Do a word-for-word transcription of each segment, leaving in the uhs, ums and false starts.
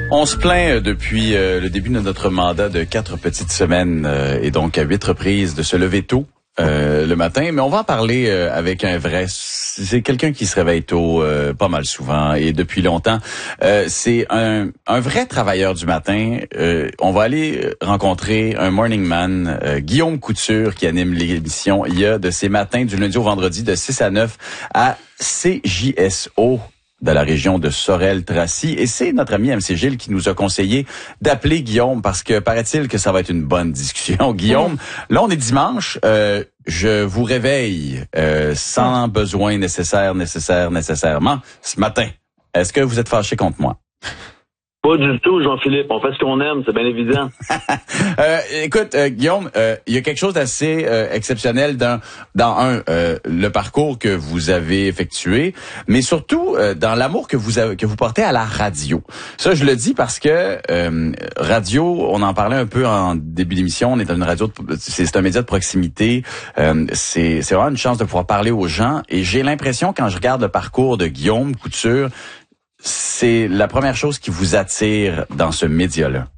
On se plaint euh, depuis euh, le début de notre mandat de quatre petites semaines euh, et donc à huit reprises de se lever tôt euh, le matin. Mais on va en parler euh, avec un vrai... C'est quelqu'un qui se réveille tôt euh, pas mal souvent et depuis longtemps. Euh, c'est un, un vrai travailleur du matin. Euh, on va aller rencontrer un morning man, euh, Guillaume Couture, qui anime l'émission. Il y a de ces matins du lundi au vendredi de six à neuf à C J S O. De la région de Sorel-Tracy. Et c'est notre ami M C Gilles qui nous a conseillé d'appeler Guillaume parce que paraît-il que ça va être une bonne discussion. Guillaume, mmh. là on est dimanche, euh, je vous réveille euh, sans mmh. besoin nécessaire, nécessaire, nécessairement ce matin. Est-ce que vous êtes fâché contre moi? Pas du tout, Jean-Philippe. On fait ce qu'on aime, c'est bien évident. euh, écoute, euh, Guillaume, euh, il y a quelque chose d'assez euh, exceptionnel dans, dans un, euh, le parcours que vous avez effectué, mais surtout euh, dans l'amour que vous avez, que vous portez à la radio. Ça, je le dis parce que euh, radio, on en parlait un peu en début d'émission. On est dans une radio, de, c'est, c'est un média de proximité. Euh, c'est, c'est vraiment une chance de pouvoir parler aux gens. Et j'ai l'impression, quand je regarde le parcours de Guillaume Couture, c'est la première chose qui vous attire dans ce média-là?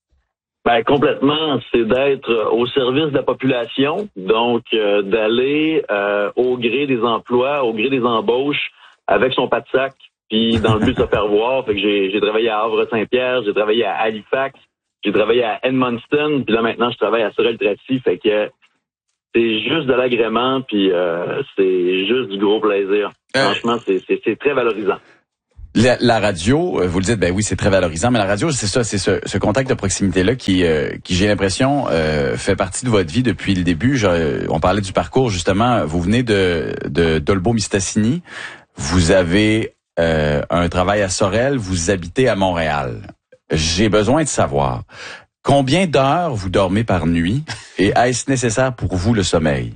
Ben complètement, c'est d'être au service de la population, donc euh, d'aller euh, au gré des emplois, au gré des embauches, avec son pas de sac, puis dans le but de se faire voir. Fait que j'ai, j'ai travaillé à Havre-Saint-Pierre, j'ai travaillé à Halifax, j'ai travaillé à Edmundston, puis là maintenant je travaille à Sorel-Tracy. Fait que c'est juste de l'agrément, puis euh, c'est juste du gros plaisir. Euh... Franchement, c'est, c'est, c'est très valorisant. La, la radio, vous le dites, ben oui, c'est très valorisant, mais la radio, c'est ça, c'est ce, ce contact de proximité-là qui, euh, qui j'ai l'impression, euh, fait partie de votre vie depuis le début. Je, on parlait du parcours, justement. Vous venez de, de Dolbeau-Mistassini. Vous avez euh, un travail à Sorel. Vous habitez à Montréal. J'ai besoin de savoir combien d'heures vous dormez par nuit et est-ce nécessaire pour vous le sommeil?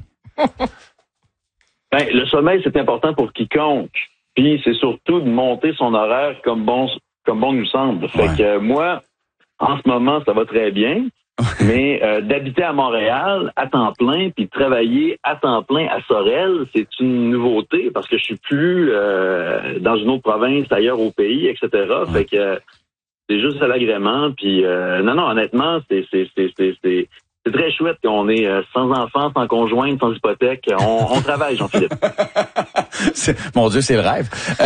Ben, le sommeil, c'est important pour quiconque. Puis c'est surtout de monter son horaire comme bon comme bon nous semble. Fait ouais. que euh, moi, en ce moment, ça va très bien, mais euh, d'habiter à Montréal à temps plein puis de travailler à temps plein à Sorel, c'est une nouveauté parce que je suis plus euh, dans une autre province, ailleurs au pays, et cetera. Ouais. Fait que euh, c'est juste à l'agrément. Puis euh, non, non, honnêtement, c'est c'est c'est c'est c'est C'est très chouette qu'on est euh, sans enfants, sans conjointe, sans hypothèque. On, on travaille, Jean-Philippe. Mon Dieu, c'est le rêve.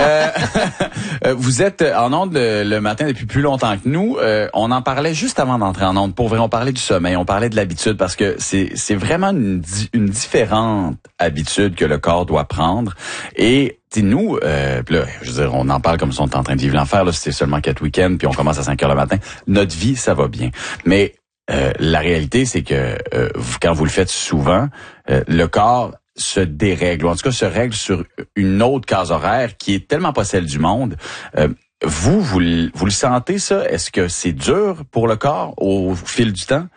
Euh, vous êtes en ondes le, le matin depuis plus longtemps que nous. Euh, on en parlait juste avant d'entrer en ondes. Pour vrai, on parlait du sommeil, on parlait de l'habitude parce que c'est, c'est vraiment une, une différente habitude que le corps doit prendre. Et nous, euh, là, je veux dire, on en parle comme si on était en train de vivre l'enfer. Là, c'était seulement quatre week-ends, puis on commence à cinq heures le matin. Notre vie, ça va bien. Mais Euh, la réalité, c'est que euh, quand vous le faites souvent, euh, le corps se dérègle, ou en tout cas se règle sur une autre case horaire qui est tellement pas celle du monde. Euh, vous, vous, vous le sentez, ça? Est-ce que c'est dur pour le corps au fil du temps?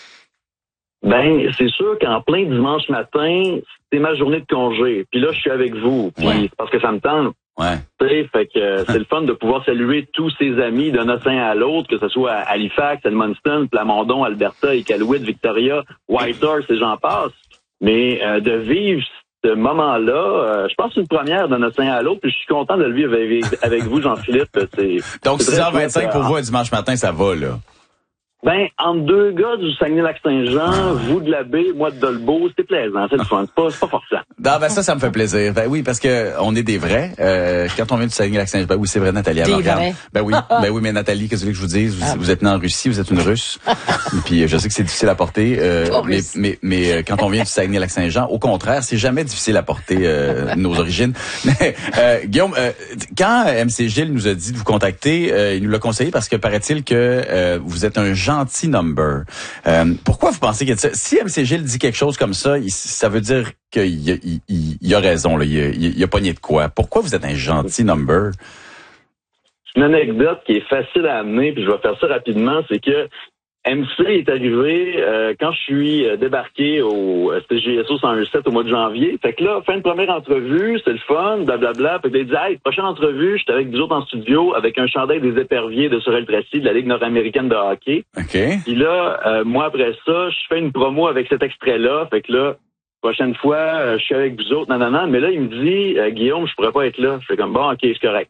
Ben, c'est sûr qu'en plein dimanche matin, c'est ma journée de congé. Puis là, je suis avec vous. Puis ouais. c'est parce que ça me tente. Ouais. Fait que euh, c'est le fun de pouvoir saluer tous ses amis d'un océan à l'autre, que ce soit à Halifax, Edmundston, Plamondon, Alberta, Iqaluit, Victoria, Whitehorse et j'en passe. Mais euh, de vivre ce moment-là, euh, je pense que c'est une première d'un océan à l'autre, puis je suis content de le vivre avec, avec vous, Jean-Philippe. C'est, Donc c'est six heures vingt-cinq pour vous un dimanche matin, ça va, là? Ben, entre deux gars du Saguenay-Lac-Saint-Jean, ah. vous de la baie, moi de Dolbeau, c'est plaisant, c'est le fun, c'est pas, c'est pas forçant. Non, ben ça, ça me fait plaisir. Ben oui, parce que on est des vrais. Euh, quand on vient du Saguenay-Lac-Saint-Jean, ben oui, c'est vrai, Nathalie. Des vrais. Ben oui, ben oui, mais Nathalie, qu'est-ce que je vous dise? Vous, ah. vous êtes née en Russie, vous êtes une Russe. Puis je sais que c'est difficile à porter, euh, oh, mais, mais, mais quand on vient du Saguenay-Lac-Saint-Jean, au contraire, c'est jamais difficile à porter euh, nos origines. Mais euh, Guillaume, euh, quand M C Gilles nous a dit de vous contacter, euh, il nous l'a conseillé parce que paraît-il que euh, vous êtes un gentil number. Euh, pourquoi vous pensez que si M C Gilles dit quelque chose comme ça, il, ça veut dire qu'il y a, il, il a raison, là, il, a, il a pogné de quoi? Pourquoi vous êtes un gentil number? C'est une anecdote qui est facile à amener, puis je vais faire ça rapidement, c'est que M C est arrivé euh, quand je suis débarqué au C J S O cent un sept au mois de janvier. Fait que là, fin de première entrevue, c'est le fun, blablabla. Puis il dit, hey, prochaine entrevue, j'étais avec vous autres en studio avec un chandail des Éperviers de Sorel-Tracy de la Ligue nord-américaine de hockey. OK. Puis là, euh, moi après ça, je fais une promo avec cet extrait-là. Fait que là, prochaine fois, euh, je suis avec vous autres, nanana. Mais là, il me dit, euh, Guillaume, je pourrais pas être là. Je fais comme, bon, OK, c'est correct.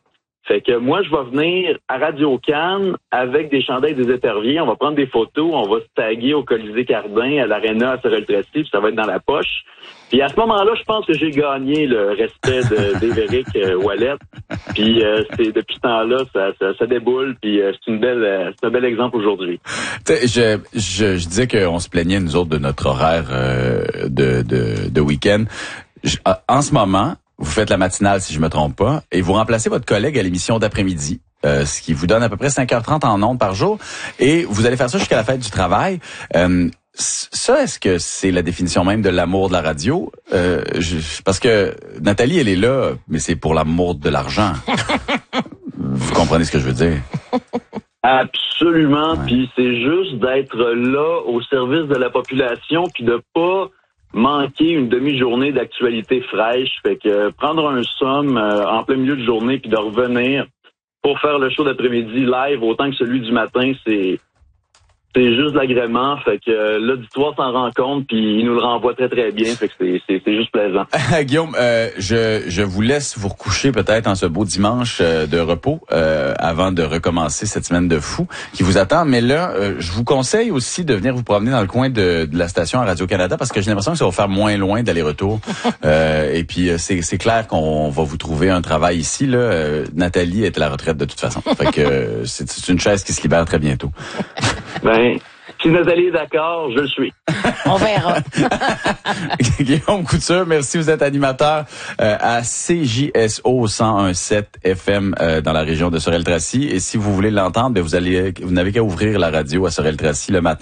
Fait que moi, je vais venir à Radio-Can avec des chandails des Éperviers. On va prendre des photos, on va se taguer au Colisée Cardin, à l'Arena, à Sorel-Tracy, puis ça va être dans la poche. Puis à ce moment-là, je pense que j'ai gagné le respect de d'Évéric euh, Ouellet. Puis euh, c'est depuis ce temps-là, ça, ça, ça déboule. Puis euh, c'est une belle, euh, c'est un bel exemple aujourd'hui. Je, je, je disais qu'on se plaignait nous autres de notre horaire euh, de, de, de week-end. Je, en ce moment, vous faites la matinale, si je me trompe pas, et vous remplacez votre collègue à l'émission d'après-midi, euh, ce qui vous donne à peu près cinq heures trente en ondes par jour, et vous allez faire ça jusqu'à la fête du travail. Euh, ça, est-ce que c'est la définition même de l'amour de la radio? Euh, je, parce que Nathalie, elle est là, mais c'est pour l'amour de l'argent. Vous comprenez ce que je veux dire? Absolument, ouais. Puis c'est juste d'être là au service de la population, puis de pas manquer une demi-journée d'actualité fraîche. Fait que euh, prendre un somme euh, en plein milieu de journée puis de revenir pour faire le show d'après-midi live autant que celui du matin, c'est c'est juste de l'agrément. Fait que euh, l'auditoire s'en rend compte puis il nous le renvoie très très bien. Fait que c'est c'est, c'est juste plaisant. Guillaume, euh, je je vous laisse vous recoucher peut-être en ce beau dimanche euh, de repos euh, avant de recommencer cette semaine de fou qui vous attend. Mais là, euh, je vous conseille aussi de venir vous promener dans le coin de, de la station à Radio-Canada parce que j'ai l'impression que ça va faire moins loin d'aller-retour. euh, et puis c'est c'est clair qu'on va vous trouver un travail ici. Là, euh, Nathalie est à la retraite de toute façon. Fait que euh, c'est, c'est une chaise qui se libère très bientôt. Ben, si Nathalie est d'accord, je le suis. On verra. Guillaume Couture, merci. Vous êtes animateur euh, à C J S O cent un virgule sept F M euh, dans la région de Sorel-Tracy. Et si vous voulez l'entendre, ben vous allez, vous n'avez qu'à ouvrir la radio à Sorel-Tracy le matin.